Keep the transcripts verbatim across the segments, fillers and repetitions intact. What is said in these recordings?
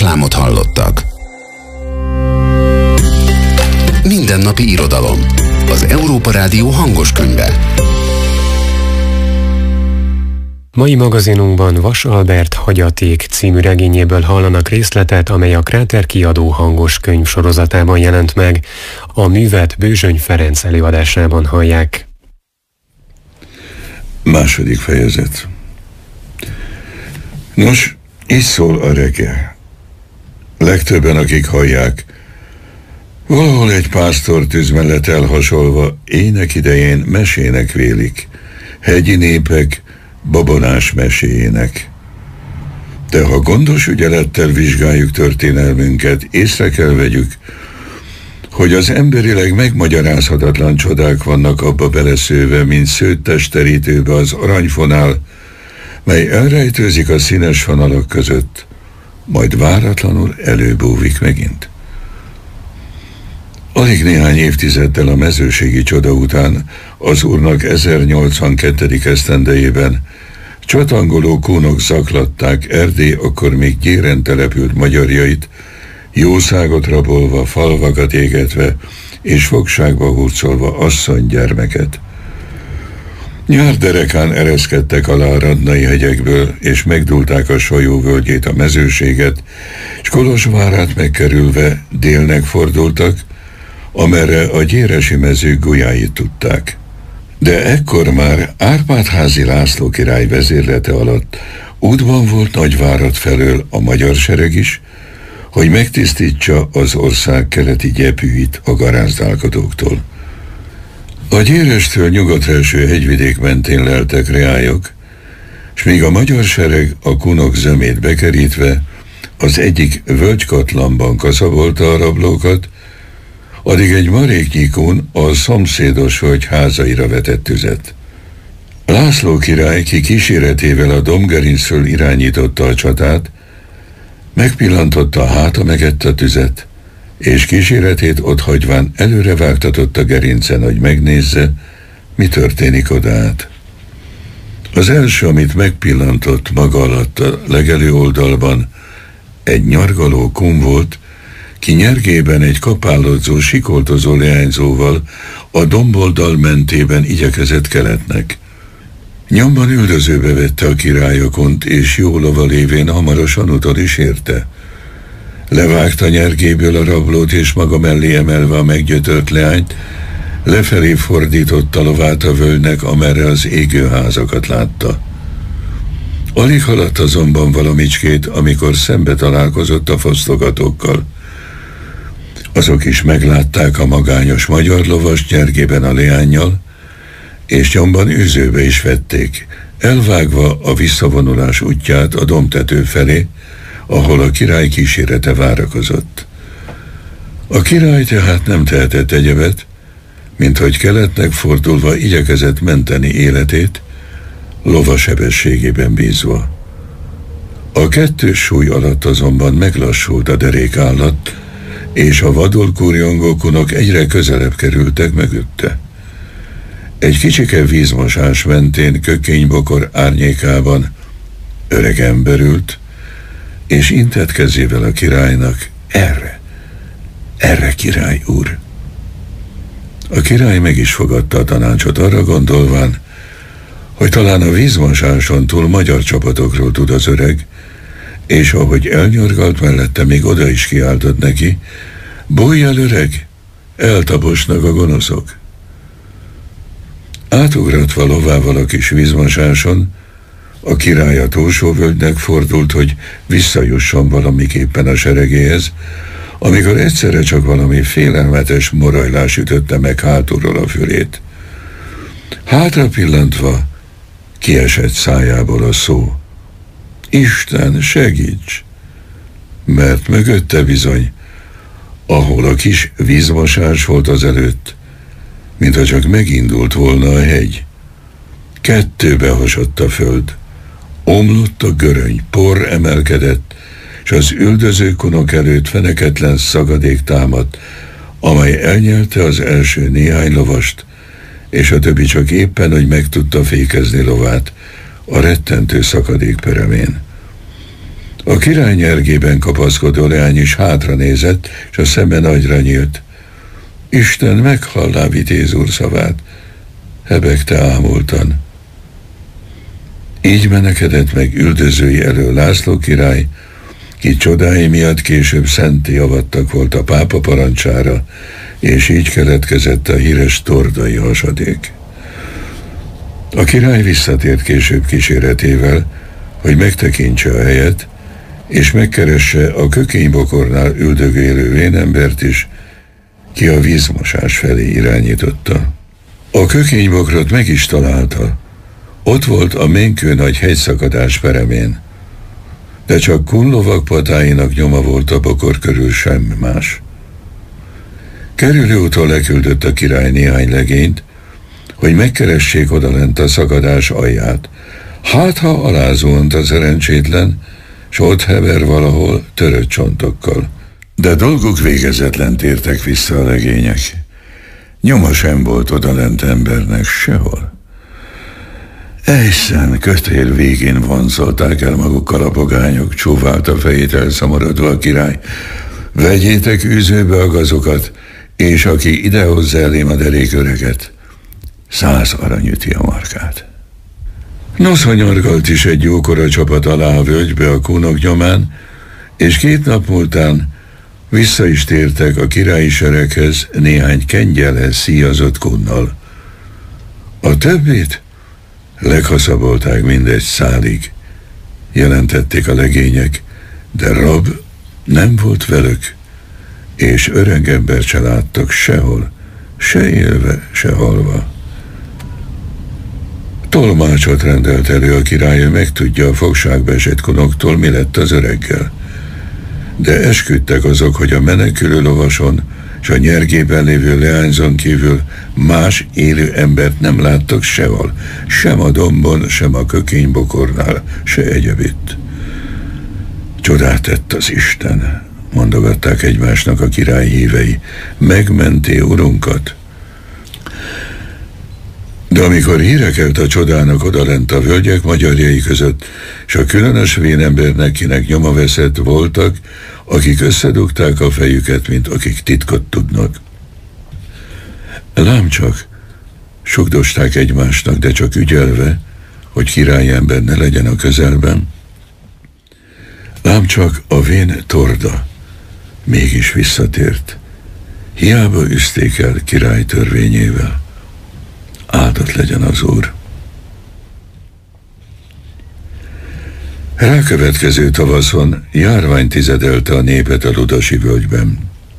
Reklámot hallottak. Mindennapi irodalom. Az Európa Rádió hangos könyve. Mai magazinunkban Vas Albert Hagyaték című regényéből hallanak részletet, amely a Kráter kiadó hangos könyv sorozatában jelent meg. A művet Bőzsöny Ferenc előadásában hallják. Második fejezet. Nos, így szól a reggel. Legtöbben, akik hallják, valahol egy pásztortűz mellett elhasolva ének idején mesének vélik, hegyi népek babonás meséjének. De ha gondos ügyelettel vizsgáljuk történelmünket, észre kell vegyük, hogy az emberileg megmagyarázhatatlan csodák vannak abba beleszőve, mint szőttestterítőbe az aranyfonál, mely elrejtőzik a színes fonalak között, majd váratlanul előbúvik megint. Alig néhány évtizeddel a mezőségi csoda után az úrnak ezernyolcvankettedik esztendejében csatangoló kónok zaklatták Erdély akkor még gyéren települt magyarjait, jószágot rabolva, falvakat égetve és fogságba hurcolva asszony-gyermeket. Nyár derekán ereszkedtek alá a radnai hegyekből, és megdúlták a Sajó völgyét, a mezőséget, s Kolozsvárát megkerülve délnek fordultak, amerre a gyéresi mezők gulyáit tudták. De ekkor már Árpád-házi László király vezérlete alatt útban volt Nagyvárad felől a magyar sereg is, hogy megtisztítsa az ország keleti gyepűit a garázdálkodóktól. A Gyérestől nyugatra eső hegyvidék mentén leltek reályok, s míg a magyar sereg a kunok zömét bekerítve az egyik völgykatlanban kaszabolta a rablókat, addig egy maréknyi kun a szomszédos hölgy házaira vetett tüzet. László király, ki kíséretével a Domgerincről irányította a csatát, megpillantotta a háta megett a tüzet, és kíséretét otthagyván előre vágtatott a gerincen, hogy megnézze, mi történik odát. Az első, amit megpillantott maga alatt a legelő oldalban, egy nyargaló kun volt, ki nyergében egy kapálódzó, sikoltozó leányzóval a domboldal mentében igyekezett keletnek. Nyomban üldözőbe vette a királyokont, és jó lova lévén hamarosan utol is érte. Levágta nyergéből a rablót, és maga mellé emelve a meggyötört leányt, lefelé fordította lovát a völgynek, amerre az égőházakat látta. Alig haladt azonban valamicskét, amikor szembe találkozott a fosztogatókkal. Azok is meglátták a magányos magyar lovas nyergében a leánnyal, és nyomban üzőbe is vették, elvágva a visszavonulás útját a domtető felé, ahol a király kísérete várakozott. A király tehát nem tehetett egyebet, mint hogy keletnek fordulva igyekezett menteni életét, lova sebességében bízva. A kettős súly alatt azonban meglassult a derékállat, és a vadul kurjongó kunok egyre közelebb kerültek mögötte. Egy kicsike vízmosás mentén kökénybokor árnyékában öreg ember ült, és intett kezével a királynak, erre, erre király úr. A király meg is fogadta a tanácsot, arra gondolván, hogy talán a vízmosáson túl magyar csapatokról tud az öreg, és ahogy elnyargalt mellette, még oda is kiáltott neki, bújj el, öreg, eltaposnak a gonoszok. Átugratva lovával a kis vízmosáson, a király a Tósóvölgynek fordult, hogy visszajusson valamiképpen a seregéhez, amikor egyszerre csak valami félelmetes morajlás ütötte meg hátulról a fülét. Hátra pillantva kiesett szájából a szó: Isten, segíts! Mert mögötte bizony, ahol a kis vízmosás volt az előtt, mintha csak megindult volna a hegy. Kettőbe hasott a föld, omlott a göröny, por emelkedett, és az üldöző kunok előtt feneketlen szagadék támadt, amely elnyelte az első néhány lovast, és a többi csak éppen, hogy meg tudta fékezni lovát a rettentő szakadék peremén. A király nyergében kapaszkodó leány is hátra nézett, és a szeme nagyra nyílt. Isten meghallá Vitéz úr szavát, hebegte ámultan. Így menekedett meg üldözői elől László király, ki csodái miatt később szenté avattak volt a pápa parancsára, és így keletkezett a híres tordai hasadék. A király visszatért később kíséretével, hogy megtekintse a helyet, és megkeresse a Kökénybokornál üldögélő vénembert is, ki a vízmosás felé irányította. A Kökénybokrot meg is találta. Ott volt a Ménkő nagy hegyszakadás peremén, de csak kunlovak patáinak nyoma volt a bokor körül, semmi más. Kerülőúton leküldött a király néhány legényt, hogy megkeressék odalent a szakadás alját. Hát, ha alázuhant a szerencsétlen, s ott hever valahol törött csontokkal. De dolguk végezetlen tértek vissza a legények. Nyoma sem volt odalent embernek sehol. Egyszen kötél végén vonzolták el magukkal a pogányok, csóvált a fejét elszomorodva a király. Vegyétek űzőbe a gazokat, és aki idehozza elém a deréköreget, száz arany üti a markát. Nosza nyargalt is egy jókora csapat alá a völgybe a kúnok nyomán, és két nap múltán vissza is tértek a királyi sereghez néhány kengyelhez szíjazott kunnal. A többit leghaszabolták mindegy szálig, jelentették a legények, de rab nem volt velük, és öreg embert se láttak sehol, se élve, se halva. Tolmácsot rendelt elő a király, hogy megtudja a fogságba esett kunoktól, mi lett az öreggel. De esküdtek azok, hogy a menekülő lovason és a nyergében lévő leányzon kívül más élő embert nem láttak sehol, sem a dombon, sem a Kökénybokornál, se egyebütt. Csodát tett az Isten, mondogatták egymásnak a király hívei, megmenté urunkat. De amikor híre kelt a csodának odalent a völgyek magyarjai között, és a különös vénembernek, kinek nyoma veszett, voltak, akik összedugták a fejüket, mint akik titkot tudnak. Lám csak, sugdosták egymásnak, de csak ügyelve, hogy királyi ember ne legyen a közelben. Lám csak a vén torda mégis visszatért. Hiába üzték el király törvényével. Áldott legyen az Úr. Rákövetkező tavaszon járvány tizedelte a népet a Ludasi völgyben.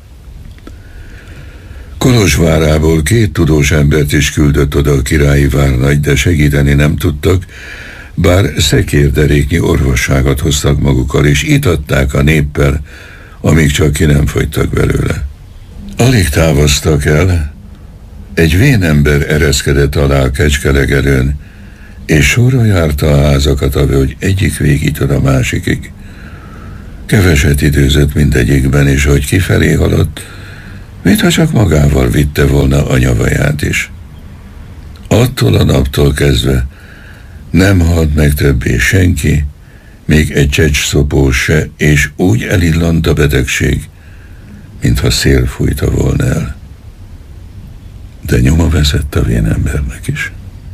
Kolozsvárából két tudós embert is küldött oda a királyi várnagy, de segíteni nem tudtak, bár szekérderéknyi orvosságot hoztak magukkal, és itatták a néppel, amíg csak ki nem fogytak belőle. Alig távoztak el, egy vénember ereszkedett alá a Kecskelegelőn, és sorra járta a házakat a völgy egyik végitől a másikig. Keveset időzött mindegyikben, és hogy kifelé haladt, mintha csak magával vitte volna anyavaját is. Attól a naptól kezdve nem halt meg többé senki, még egy csecsszopó se, és úgy elillant a betegség, mintha szél fújta volna el. De nyoma veszett a vénembernek is.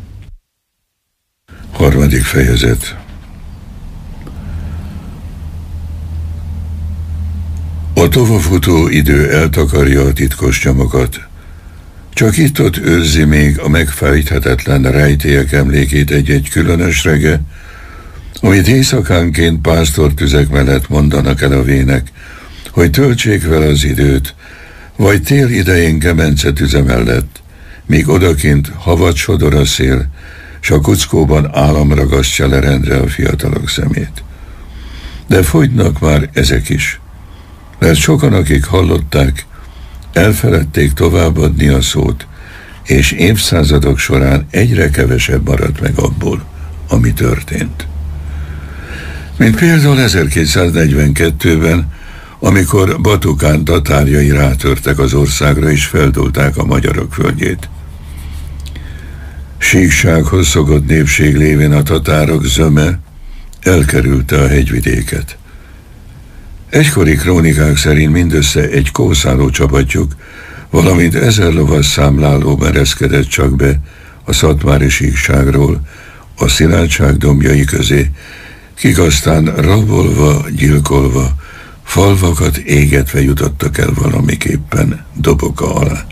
Harmadik fejezet. A tovafutó idő eltakarja a titkos nyomokat. Csak itt-ott őrzi még a megfejthetetlen rejtélyek emlékét egy-egy különös rege, amit éjszakánként pásztortüzek mellett mondanak el a vének, hogy töltsék vele az időt, vagy tél idején kemence tüze mellett, míg odakint havat sodor a szél, s a kuckóban állam ragasztja le rendre a fiatalok szemét. De fogynak már ezek is, mert sokan, akik hallották, elfeledték továbbadni a szót, és évszázadok során egyre kevesebb maradt meg abból, ami történt. Mint például ezerkétszáznegyvenkettőben, amikor Batukán tatárjai rátörtek az országra és feldolták a magyarok földjét. Síksághoz szokott népség lévén a tatárok zöme elkerülte a hegyvidéket. Egykori krónikák szerint mindössze egy kószáló csapatjuk, valamint ezer lovas számláló mereszkedett csak be a szatmári síkságról a Szilágyság dombjai közé, kik aztán rabolva, gyilkolva, falvakat égetve jutottak el valamiképpen Doboka alá.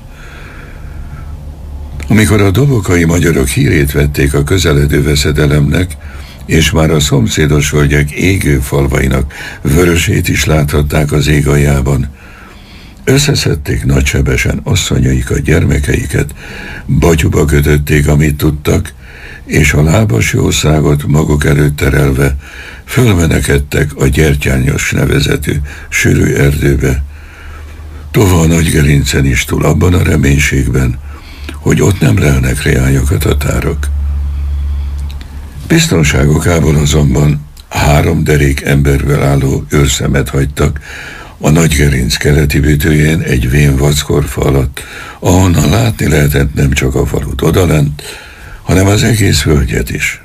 Amikor a dobokai magyarok hírét vették a közeledő veszedelemnek, és már a szomszédos völgyek égő falvainak vörösét is láthatták az ég aljában, összeszedték nagysebesen asszonyaikat, gyermekeiket, batyuba kötötték, amit tudtak, és a lábas jószágot maguk előtt terelve fölmenekedtek a Gyertyányos nevezetű sűrű erdőbe, tova a Nagygerincen is túl, abban a reménységben, hogy ott nem lelnek reányok a tatárok. Biztonságokából azonban három derék emberből álló őrszemet hagytak a Nagygerinc keleti bütőjén egy vén vackorfa alatt, ahonnan látni lehetett nem csak a falut odalent, hanem az egész völgyet is.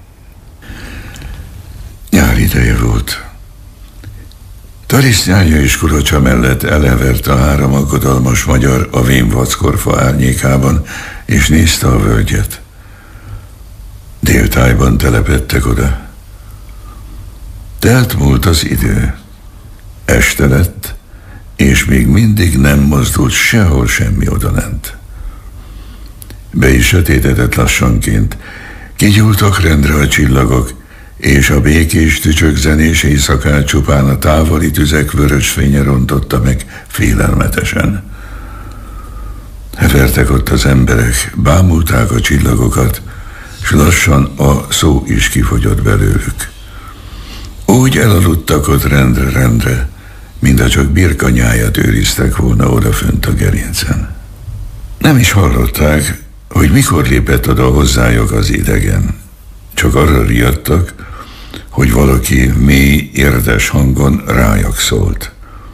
Nyár ideje volt. Tarisznyája és Kurocsa mellett elevert a három aggodalmas magyar a vén vackorfa árnyékában, és nézte a völgyet. Déltájban telepedtek oda. Telt múlt az idő. Este lett, és még mindig nem mozdult sehol semmi odalent. Be is sötétedett lassanként, kigyúltak rendre a csillagok, és a békés tücsökzenés éjszakát csupán a távoli tüzek vörös fénye rontotta meg félelmetesen. Hevertek ott az emberek, bámulták a csillagokat, s lassan a szó is kifogyott belőlük. Úgy elaludtak ott rendre-rendre, mintha csak birkanyáját őriztek volna odafönt a gerincen. Nem is hallották, hogy mikor lépett oda hozzájuk az idegen. Csak arra riadtak, hogy valaki mély, érdes hangon rájuk szólt.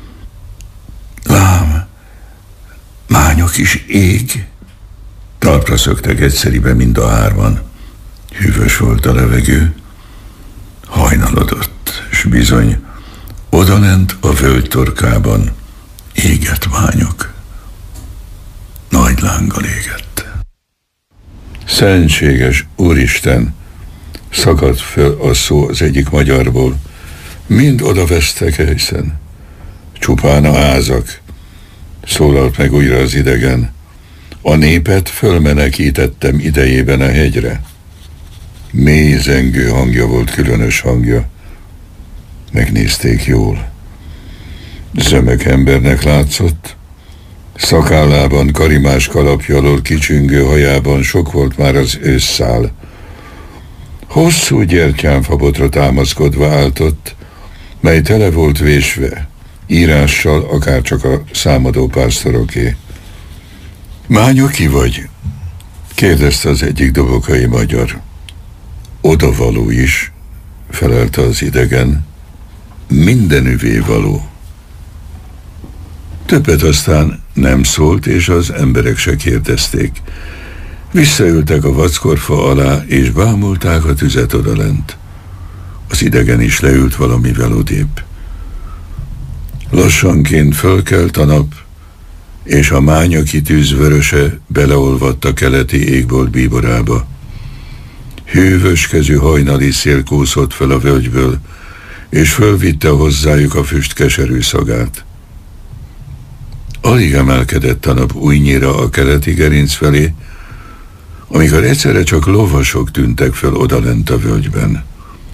Lám, mányok is ég. Talpra szöktek egyszeribe mind a hárman. Hűvös volt a levegő, hajnalodott, s bizony odalent a völgy torkában égett mányok. Nagy lánggal égett. Szentséges Úristen! Szakadt föl a szó az egyik magyarból. Mind odavesztek egyszen. Csupán a házak. Szólalt meg újra az idegen. A népet fölmenekítettem idejében a hegyre. Mély zengő hangja volt, különös hangja. Megnézték jól. Zömök embernek látszott. Szakállában, karimás kalapja alól kicsüngő hajában sok volt már az ősszál. Hosszú gyertyánfabotra támaszkodva álltott, mely tele volt vésve, írással, akárcsak a számadó pásztoroké. Mányok, ki vagy? Kérdezte az egyik dobokai magyar. Odavaló is, felelte az idegen. Mindenüvé való. Többet aztán nem szólt, és az emberek se kérdezték. Visszaültek a vackorfa alá, és bámulták a tüzet odalent. Az idegen is leült valamivel odébb. Lassanként fölkelt a nap, és a mányoki tűz vöröse beleolvadt a keleti égbolt bíborába. Hűvös kezű hajnali szél kúszott fel a völgyből, és fölvitte hozzájuk a füst keserű szagát. Alig emelkedett a nap újnyira a keleti gerinc felé, amikor egyszerre csak lovasok tűntek föl odalent a völgyben.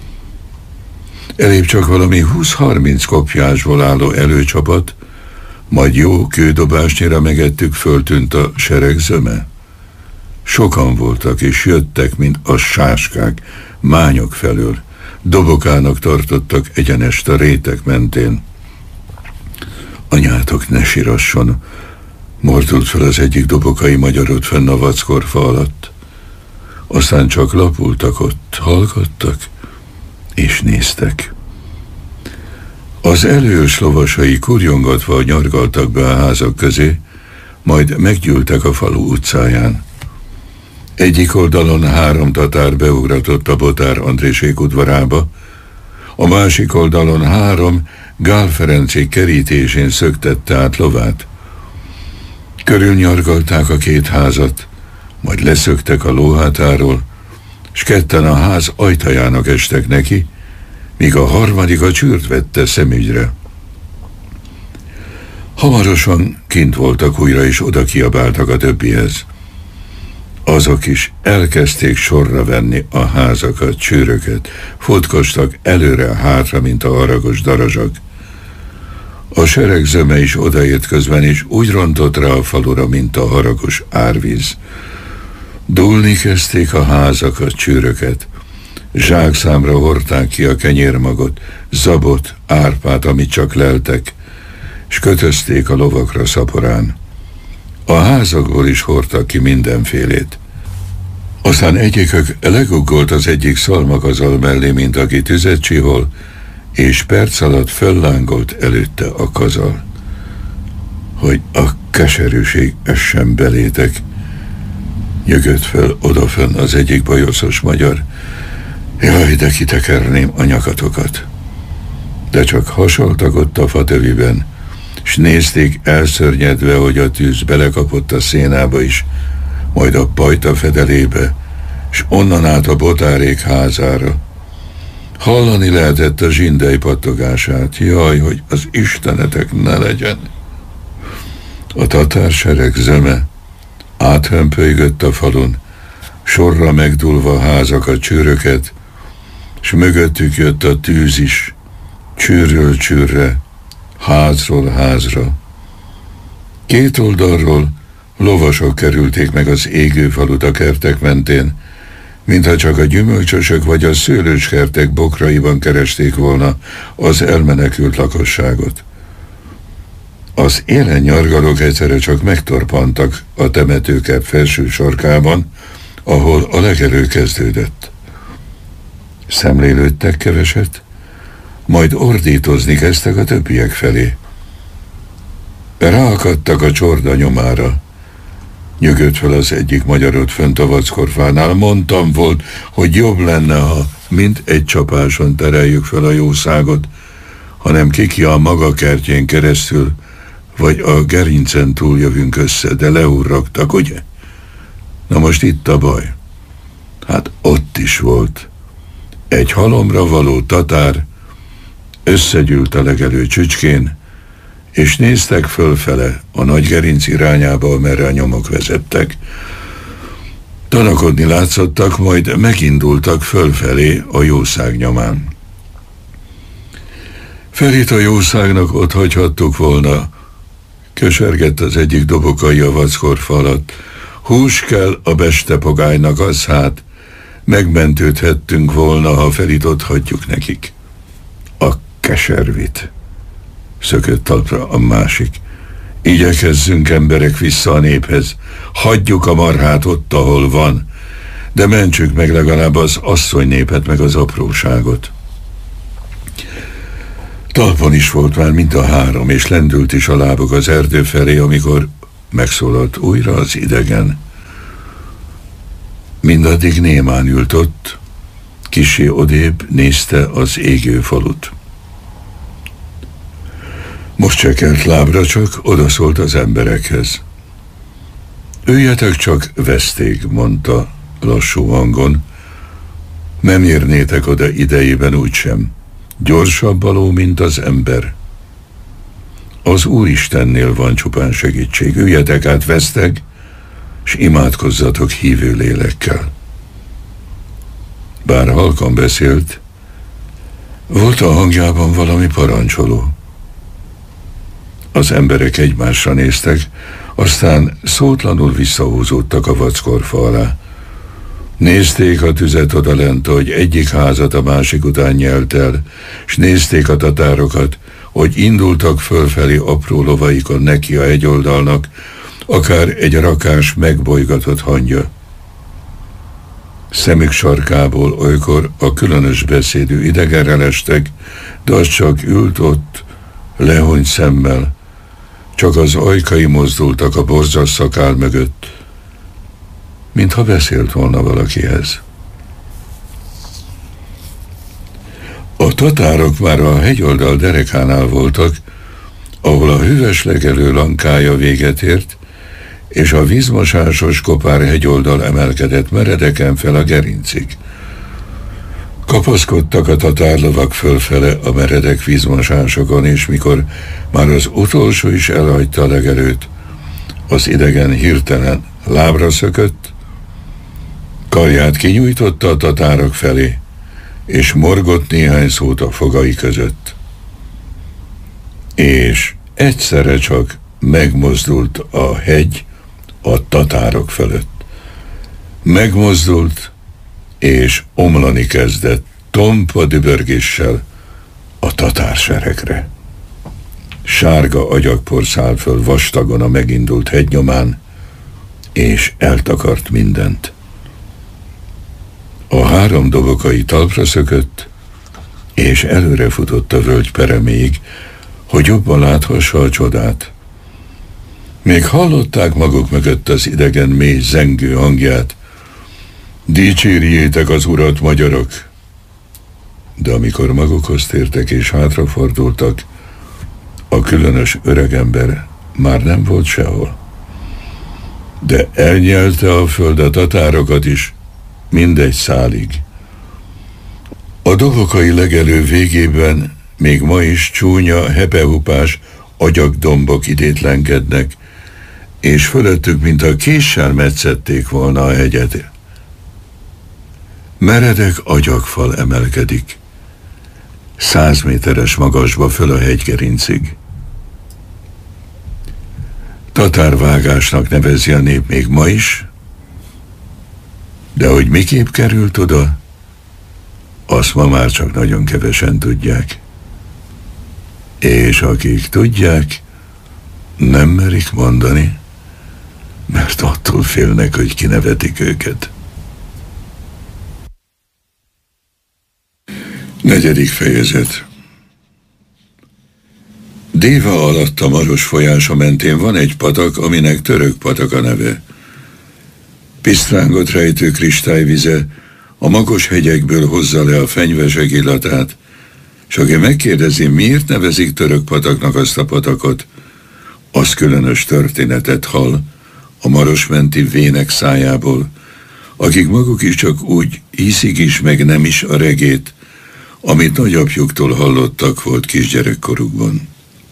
Elébb csak valami húsz-harminc kopjásból álló előcsapat, majd jó kődobásnyira megettük föltűnt a sereg zöme. Sokan voltak, és jöttek, mint a sáskák, mányok felől. Dobokának tartottak egyenest a rétek mentén. Anyátok, ne sirasson, mordult fel az egyik dobokai magyar ott fenn a vackorfa alatt. Aztán csak lapultak ott, hallgattak, és néztek. Az elős lovasai kurjongatva nyargaltak be a házak közé, majd meggyűltek a falu utcáján. Egyik oldalon három tatár beugratott a Botár Andrésék udvarába, a másik oldalon három Gál Ferencék kerítésén szöktette át lovát. Körülnyargalták a két házat, majd leszöktek a lóhátáról, s ketten a ház ajtajának estek neki, míg a harmadik a csűrt vette szemügyre. Hamarosan kint voltak újra, és oda kiabáltak a többihez. Azok is elkezdték sorra venni a házakat, csőröket, futkostak előre-hátra, mint a haragos darazsak. A sereg zöme is odaért közben, és úgy rontott rá a falura, mint a haragos árvíz. Dúlni kezdték a házakat, csőröket. Zsákszámra hordták ki a kenyérmagot, zabot, árpát, amit csak leltek, s kötözték a lovakra szaporán. A házakból is hordtak ki mindenfélét. Aztán egyikük leguggolt az egyik szalmakazal mellé, mint aki tüzet csihol, és perc alatt föllángolt előtte a kazal. Hogy a keserűség essen belétek, nyögött fel odafönn az egyik bajoszos magyar. Jaj, de kitekerném a nyakatokat. De csak hasaltak ott a fatöviben, s nézték elszörnyedve, hogy a tűz belekapott a szénába is, majd a pajta fedelébe, s onnan át a botárék házára. Hallani lehetett a zsindely pattogását. Jaj, hogy az istenetek ne legyen. A tatársereg zöme áthömpölygött a falun, sorra megdulva a házakat, csőröket, s mögöttük jött a tűz is, csőrről csőrre, házról házra. Két oldalról lovasok kerülték meg az égő falut a kertek mentén, mintha csak a gyümölcsösök vagy a szőlőskertek bokraiban keresték volna az elmenekült lakosságot. Az élen nyargalók egyszerre csak megtorpantak a temetőkép felső sarkában, ahol a legelő kezdődött. Szemlélődtek keveset, majd ordítozni kezdtek a többiek felé. Ráakadtak a csorda nyomára. Nyögött fel az egyik magyarot fönt a vackorfánál. Mondtam volt, hogy jobb lenne, ha mint egy csapáson tereljük fel a jószágot, hanem kiki a maga kertjén keresztül, vagy a gerincen túl jövünk össze, de leurragtak, ugye? Na most itt a baj. Hát ott is volt. Egy halomra való tatár összegyűlt a legelő csücskén, és néztek fölfele a nagy gerinc irányába, amerre a nyomok vezettek. Tanakodni látszottak, majd megindultak fölfelé a jószág nyomán. Felit a jószágnak ott hagyhattuk volna, kösergett az egyik dobokai a vackorfa alatt. Hús kell a bestepogálynak, az hát, megmentődhettünk volna, ha Felit ott hagyjuk nekik. A keservit, szökött talpra a másik. Igyekezzünk, emberek, vissza a néphez. Hagyjuk a marhát ott, ahol van, de mentsük meg legalább az asszonynépet, meg az apróságot. Talpon is volt már mind a három, és lendült is a lábuk az erdő felé, amikor megszólalt újra az idegen. Mindaddig némán ült ott, kissé odébb nézte az égő falut. Most csekelt lábra, csak odaszólt az emberekhez. Üljetek csak, veszték, mondta lassú hangon. Nem érnétek oda idejében úgysem. Gyorsabb a ló, mint az ember. Az Úristennél van csupán segítség. Üljetek át, vesztek, s imádkozzatok hívő lélekkel. Bár halkan beszélt, volt a hangjában valami parancsoló. Az emberek egymásra néztek, aztán szótlanul visszahúzódtak a vackorfa alá. Nézték a tüzet odalent, hogy egyik házat a másik után nyelt el, s nézték a tatárokat, hogy indultak fölfelé apró lovaikon neki a hegyoldalnak, akár egy rakás megbolygatott hangya. Szemük sarkából olykor a különös beszédű idegenre lestek, de az csak ült ott, lehony szemmel, csak az ajkai mozdultak a borzas szakál mögött, mintha beszélt volna valakihez. A tatárok már a hegyoldal derekánál voltak, ahol a hűvös legelő lankája véget ért, és a vízmosásos Kopár hegyoldal emelkedett meredeken fel a gerincig. Kapaszkodtak a tatárlovak fölfele a meredek vízmosásokon, és mikor már az utolsó is elhagyta a legelőt, az idegen hirtelen lábra szökött, karját kinyújtotta a tatárok felé, és morgott néhány szót a fogai között. És egyszerre csak megmozdult a hegy a tatárok fölött. Megmozdult, és omlani kezdett tompa dübörgéssel a tatárseregre. Sárga agyagpor szállt föl vastagon a megindult hegynyomán, és eltakart mindent. A három dobokai talpra szökött, és előre futott a völgy pereméig, hogy jobban láthassa a csodát. Még hallották maguk mögött az idegen mély zengő hangját: dicsérjétek az urat, magyarok! De amikor magukhoz tértek és hátrafordultak, a különös öregember már nem volt sehol. De elnyelte a föld a tatárokat is, mindegy szálig. A dobokai legelő végében még ma is csúnya, hepehupás agyagdombok idétlenkednek, és fölöttük, mint a késsel metszették volna a hegyet. Meredek agyagfal emelkedik, száz méteres magasba föl a hegygerincig. Tatárvágásnak nevezi a nép még ma is, de hogy miképp került oda, azt ma már csak nagyon kevesen tudják. És akik tudják, nem merik mondani, mert attól félnek, hogy kinevetik őket. Negyedik fejezet. Déva alatt a Maros folyása mentén van egy patak, aminek Török patak a neve. Pisztrángot rejtő kristályvize a magos hegyekből hozza le a fenyvesek illatát, és aki megkérdezi, miért nevezik Török pataknak azt a patakot, az különös történetet hall a marosmenti vének szájából, akik maguk is csak úgy hiszik is, meg nem is a regét, amit nagyapjuktól hallottak volt kisgyerekkorukban.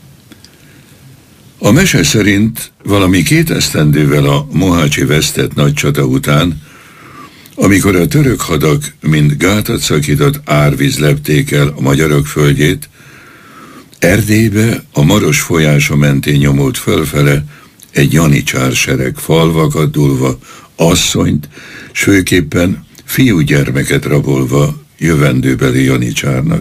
A mese szerint valami két esztendővel a mohácsi vesztett nagy csata után, amikor a török hadak, mint gátat szakított árvíz lepték el a magyarok földjét, Erdélybe a Maros folyása mentén nyomult fölfele egy janicsár sereg, falvakat dúlva, asszonyt, s főképpen fiúgyermeket rabolva jövendőbeli janicsárnak.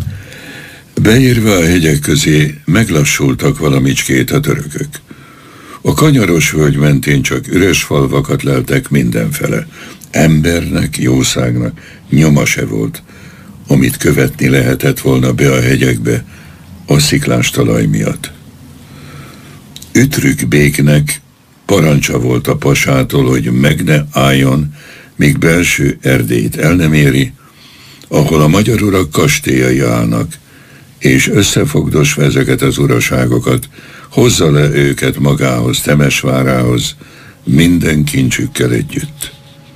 Beérve a hegyek közé meglassultak valamicskét a törökök. A kanyaros völgy mentén csak üres falvakat leltek mindenfele. Embernek, jószágnak nyoma se volt, amit követni lehetett volna be a hegyekbe a sziklás talaj miatt. Ütrük béknek parancsa volt a pasától, hogy meg ne álljon, míg belső Erdélyt el nem éri, ahol a magyar urak kastélyai állnak, és összefogdosva ezeket az uraságokat, hozza le őket magához, Temesvárához, minden kincsükkel együtt.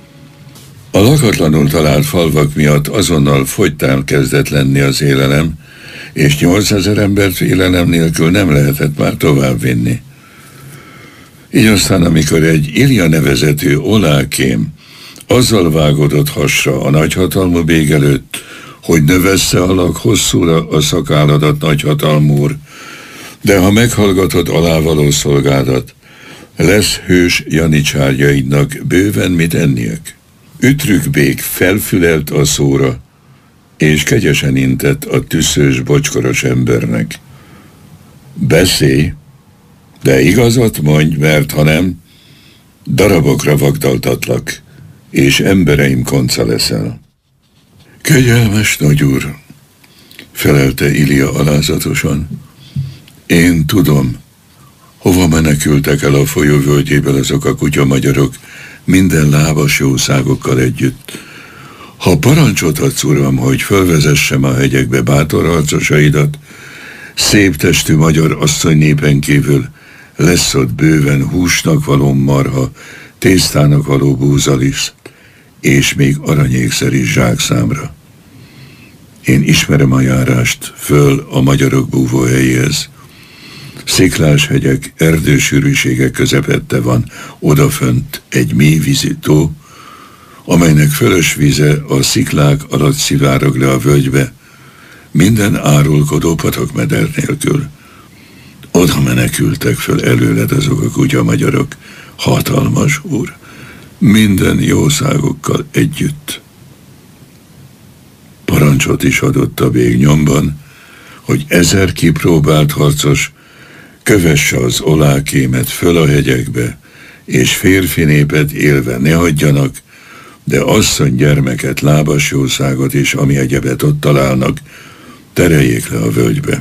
A lakatlanul talált falvak miatt azonnal fogytán kezdett lenni az élelem, és nyolcezer embert élelem nélkül nem lehetett már tovább vinni. Így aztán, amikor egy Ilja nevezetű olákém azzal vágódott hasra a nagyhatalmú bég előtt, hogy növessze alak hosszúra a szakálladat, nagyhatalmú úr, de ha meghallgatod alávaló szolgádat, lesz hős janicsárjaidnak bőven mit enniek. Ütrük bég felfülelt a szóra, és kegyesen intett a tüszős, bocskoros embernek. Beszélj, de igazat mondj, mert ha nem, darabokra vagdaltatlak, és embereim konca leszel. Kegyelmes nagyúr, felelte Ilja alázatosan, én tudom, hova menekültek el a folyó völgyéből azok a kutyamagyarok minden lábas jószágokkal együtt, Ha parancsot adsz, uram, hogy fölvezessem a hegyekbe bátor harcosaidat, szép testű magyar asszony népen kívül lesz ott bőven húsnak való marha, tésztának való búzalisz, és még aranyékszer is zsákszámra. Én ismerem a járást föl a magyarok búvóhelyéhez. Sziklás hegyek, erdősűrűségek közepette van, odafönt egy mélyvízű tó, amelynek fölös vize a sziklák alatt szivárog le a völgybe, minden árulkodó patakmeder nélkül. Oda menekültek föl előled azok a kutya magyarok, hatalmas úr, minden jószágokkal együtt. Parancsot is adott a bég nyomban, hogy ezer kipróbált harcos kövesse az olákémet föl a hegyekbe, és férfi népet élve ne hagyjanak, de asszony gyermeket, lábas jószágot és ami egyebet ott találnak, tereljék le a völgybe.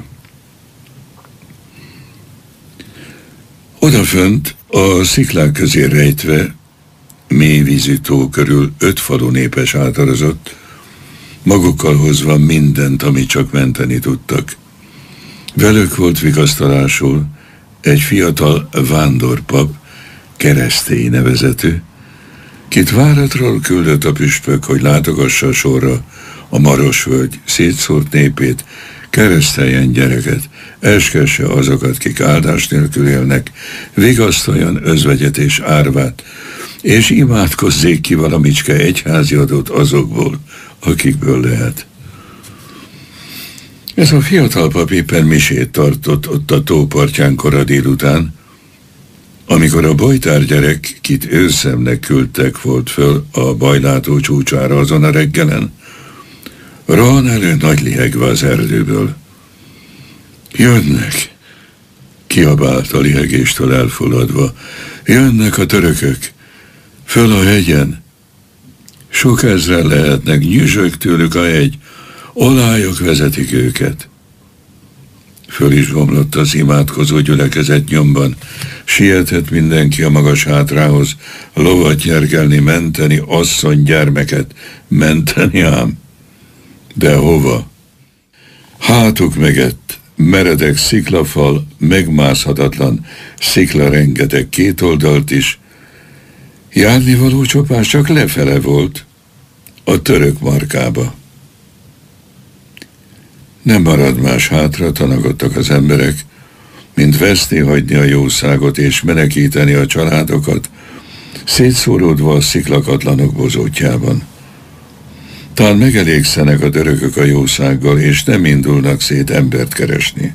Odafönt a sziklák közé rejtve, mélyvízű tó körül öt falu népes átarazott, magukkal hozva mindent, amit csak menteni tudtak. Velük volt vigasztalásul egy fiatal vándorpap, Keresztély nevezetű, kit váratról küldött a püspök, hogy látogassa sorra a Marosvölgy szétszórt népét, kereszteljen gyereket, eskesse azokat, kik áldás nélkül élnek, vigasztaljon özvegyet és árvát, és imádkozzék ki valamicske egyházi adót azokból, akikből lehet. Ez a fiatal pap éppen misét tartott ott a tópartján kora délután, amikor a bojtár gyerek, kit őszemnek küldtek, volt föl a bajlátó csúcsára azon a reggelen, rohan elő nagy lihegve az erdőből. Jönnek, kiabált a lihegéstől elfulladva, jönnek a törökök, föl a hegyen. Sok ezren lehetnek, nyüzsög tőlük a hegy, olályok vezetik őket. Föl is bomlott az imádkozó gyülekezet nyomban, sietett mindenki a magas hátrához, lovat nyergelni, menteni, asszony gyermeket, menteni ám. De hova? Hátuk megett, meredek sziklafal, megmászhatatlan szikla rengeteg két oldalt is. Járnivaló csopás csak lefele volt, a török markába. Nem marad más hátra, tanakodtak az emberek, mint veszni hagyni a jószágot és menekíteni a családokat, szétszóródva a sziklakatlanok bozótjában. Talán megelégszenek a törökök a jószággal, és nem indulnak szét embert keresni.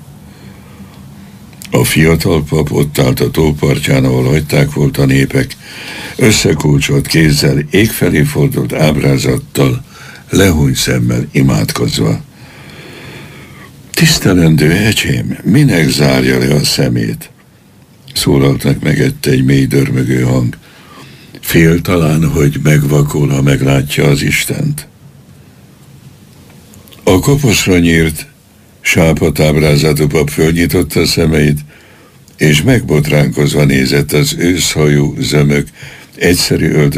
A fiatal pap ott állt a tópartján, ahol hagyták volt a népek, összekulcsolt kézzel, ég felé fordult ábrázattal, lehúny szemmel imádkozva. Tisztelendő ecsém, minek zárja le a szemét? Szólaltnak megette egy mély dörmögő hang. Fél talán, hogy megvakul, ha meglátja az Istent. A koposzra nyírt, sápadt ábrázatú pap fölnyitotta a szemeit, és megbotránkozva nézett az őszhajú, zömök, egyszerű öltözékben